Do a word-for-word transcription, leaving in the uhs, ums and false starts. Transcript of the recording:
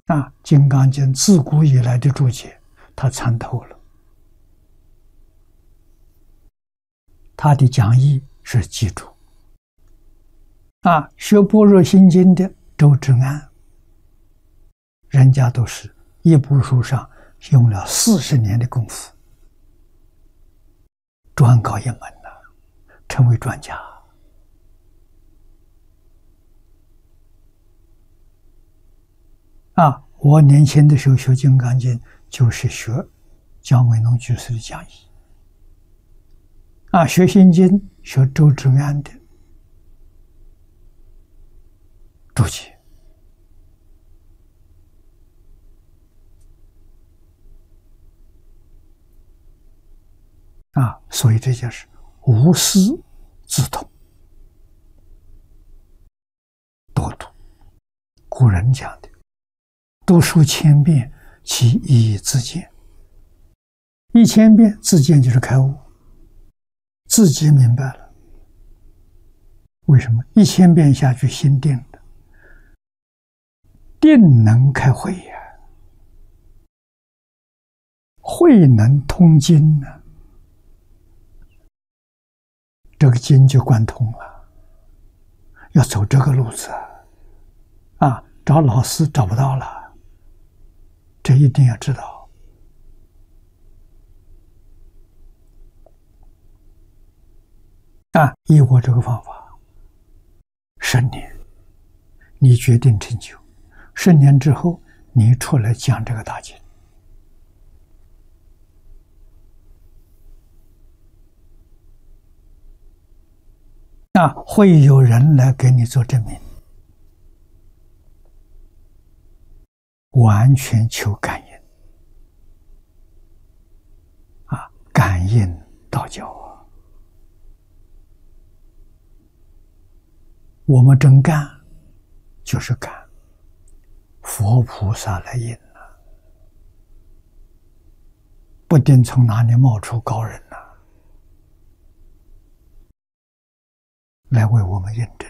啊，《金刚经》自古以来的注解，他参透了，他的讲义是记住。啊，学《般若心经》的周之安，人家都是一部书上用了四十年的功夫，专搞一门呢，成为专家。啊，我年轻的时候学《金刚经》，就是学姜维农居士的讲义。啊，学《心经》学周之安的注解。啊，所以这就是无师自通，多读。古人讲的，读书千遍，其意义自见。一千遍自见就是开悟，自己明白了。为什么？一千遍下去心定的，定能开慧呀、啊，慧能通经呢、啊，这个经就贯通了。要走这个路子啊，啊，找老师找不到了，这一定要知道。啊，依我这个方法，十年，你决定成就。十年之后，你出来讲这个大经，那会有人来给你做证明，完全求感应啊，感应道教啊。我们真干，就是干，佛菩萨来应了，不定从哪里冒出高人了，来为我们印证。